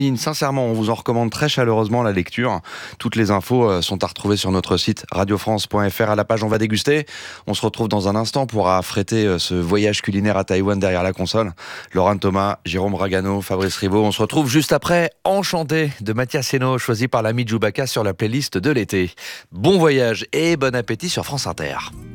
Sincèrement, on vous en recommande très chaleureusement la lecture. Toutes les infos sont à retrouver sur notre site radiofrance.fr à la page On va déguster. On se retrouve dans un instant pour affréter ce voyage culinaire à Taïwan derrière la console. Laurent Thomas, Jérôme Ragano, Fabrice Rivaud. On se retrouve juste après Enchanté de Mathias Hénaud, choisi par l'ami Djoubaka sur la playlist de l'été. Bon voyage et bon appétit sur France Inter.